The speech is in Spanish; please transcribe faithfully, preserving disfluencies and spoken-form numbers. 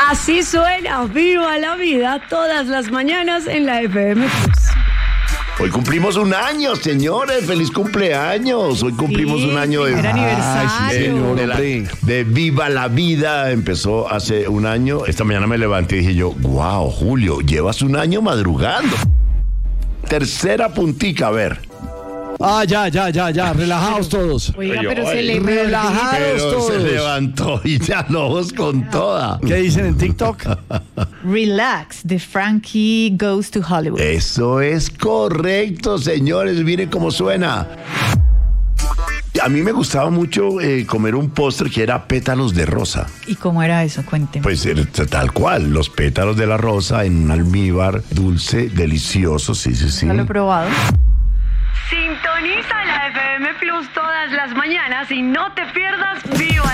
Así suena Viva la Vida todas las mañanas en la F M Plus. Hoy cumplimos un año, señores. ¡Feliz cumpleaños! Hoy cumplimos Sí, un año de, primer aniversario. Ay, sí, señor, de, la- de Viva la Vida. Empezó hace un año. Esta mañana me levanté y dije yo, wow, Julio, llevas un año madrugando. Tercera puntica, a ver. Ah, ya, ya, ya, ya. Relajaos todos. Oiga, Oye, pero se oye, le relajados Pero todos. se levantó y ya los con toda. ¿Qué dicen en TikTok? Relax, de Frankie Goes to Hollywood. Eso es correcto, señores. Miren cómo suena. A mí me gustaba mucho eh, comer un postre que era pétalos de rosa. ¿Y cómo era eso? Cuénteme. Pues era tal cual, los pétalos de la rosa en un almíbar dulce, delicioso, sí, sí, sí. ¿Ya lo he probado? Sintoniza la F M Plus todas las mañanas y no te pierdas Viva